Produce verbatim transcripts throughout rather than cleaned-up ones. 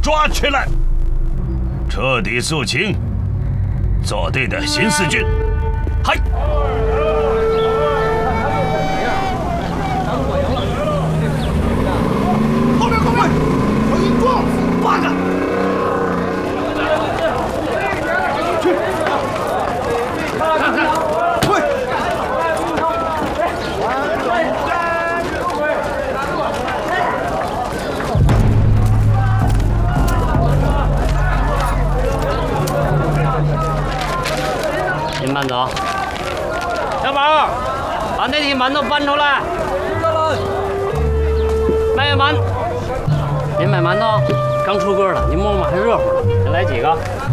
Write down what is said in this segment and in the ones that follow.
抓起来，彻底肃清作对的新四军。嗨！ 后面后面，往一撞，八个。去，看看，退。 您慢走，小宝，把那屉馒头搬出来。知道了。卖馒，您买馒头刚出锅的，您摸摸还热乎呢。先来几个。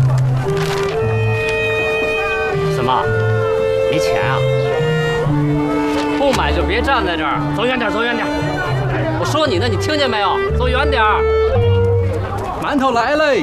什么？没钱啊？不买就别站在这儿，走远点，走远点。我说你呢，你听见没有？走远点。 馒头来嘞！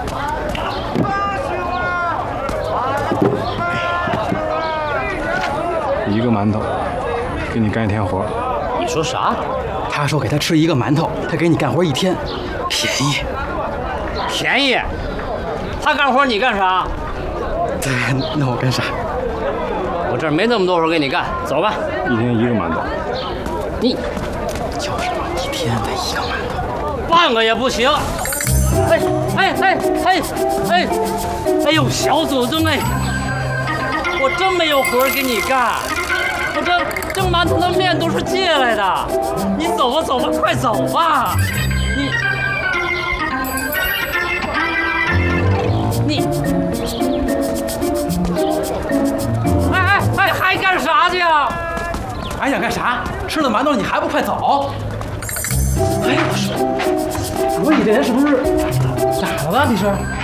一个馒头，给你干一天活。 你说啥？ 他说给他吃一个馒头，他给你干活一天，便宜。 便宜？他干活你干啥？ 对，那我干啥？ 我这儿没那么多活给你干，走吧。 一天一个馒头。 你就是一天才一个馒头， 半个也不行。哎哎哎哎哎！哎呦，小祖宗哎！我真没有活给你干。 我这蒸馒头的面都是借来的，你走吧走吧，快走吧！你你，哎哎哎，还干啥去啊？ 还想干啥？吃了馒头你还不快走？哎，我说，我说你这人是不是咋了吧？你是？